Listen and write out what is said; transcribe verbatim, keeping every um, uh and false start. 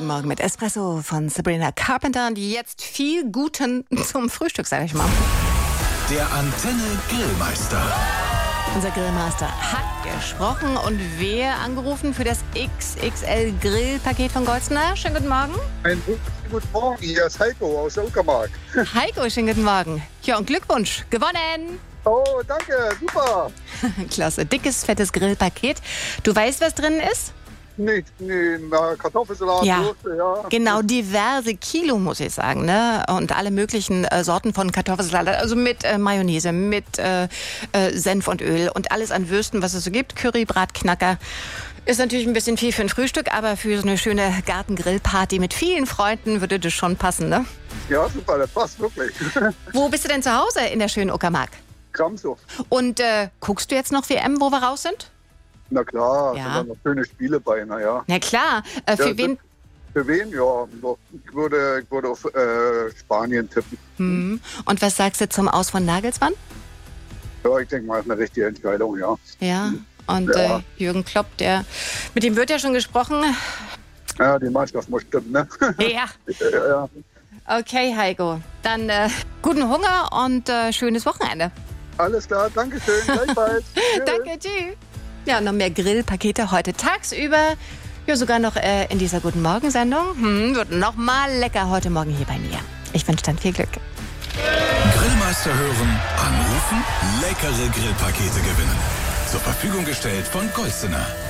Guten Morgen mit Espresso von Sabrina Carpenter, die jetzt viel Guten zum Frühstück, sage ich mal. Der Antenne Grillmeister. Unser Grillmaster hat gesprochen und wer angerufen für das X X L-Grillpaket von Goldsner? Schönen guten Morgen. Einen guten Morgen, hier ist Heiko aus der Uckermark. Heiko, schönen guten Morgen. Ja, und Glückwunsch, gewonnen. Oh, danke, super. Klasse, dickes, fettes Grillpaket. Du weißt, was drin ist? Nee, nee, na, Kartoffelsalat, Ja, Soße, ja. genau, diverse Kilo, muss ich sagen, ne? Und alle möglichen äh, Sorten von Kartoffelsalat, also mit äh, Mayonnaise, mit äh, äh, Senf und Öl und alles an Würsten, was es so gibt. Curry, Bratknacker. Ist natürlich ein bisschen viel für ein Frühstück, aber für so eine schöne Gartengrillparty mit vielen Freunden würde das schon passen, ne? Ja, super, das passt wirklich. Wo bist du denn zu Hause in der schönen Uckermark? Kramshof. Und äh, guckst du jetzt noch W M, wo wir raus sind? Na klar, Ja. sind da noch schöne Spiele bei, naja. Na klar, äh, für Ja, wen? Für wen? Ja, doch, ich würde, ich würde auf äh, Spanien tippen. Hm. Und was sagst du zum Aus von Nagelsmann? Ja, ich denke mal, das ist eine richtige Entscheidung, ja. Ja, und Ja. Äh, Jürgen Klopp, der, mit dem wird ja schon gesprochen. Ja, die Mannschaft muss stimmen, ne? Ja, ja, ja. okay, Heiko. Dann äh, guten Hunger und äh, schönes Wochenende. Alles klar, danke schön, gleichfalls. Tschüss. Danke, tschüss. Ja, noch mehr Grillpakete heute tagsüber. Ja, sogar noch äh, in dieser Guten Morgen-Sendung. Hm, wird noch mal lecker heute Morgen hier bei mir. Ich wünsche dann viel Glück. Grillmeister hören, anrufen, leckere Grillpakete gewinnen. Zur Verfügung gestellt von Goldsner.